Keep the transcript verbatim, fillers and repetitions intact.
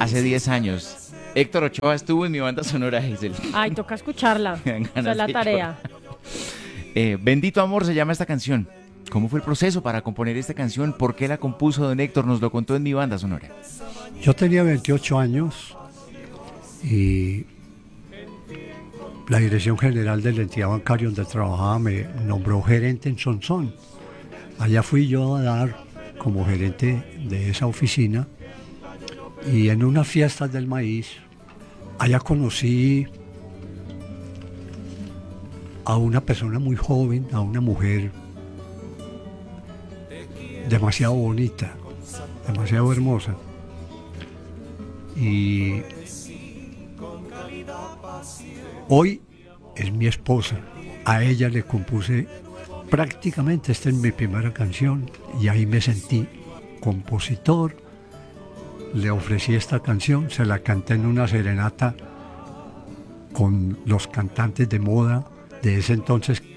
hace diez años. Héctor Ochoa estuvo en mi banda sonora, Hazel. Ay, toca escucharla. Esa es la tarea. Eh, Bendito Amor se llama esta canción. ¿Cómo fue el proceso para componer esta canción? ¿Por qué la compuso don Héctor? Nos lo contó en mi banda sonora. Yo tenía veintiocho años y la Dirección General de la entidad bancaria donde trabajaba me nombró gerente en Sonsón. Allá fui yo a dar como gerente de esa oficina y en unas fiestas del maíz, allá conocí a una persona muy joven, a una mujer demasiado bonita, demasiado hermosa. Y hoy es mi esposa. A ella le compuse prácticamente, esta es mi primera canción y ahí me sentí compositor. Le ofrecí esta canción, se la canté en una serenata con los cantantes de moda de ese entonces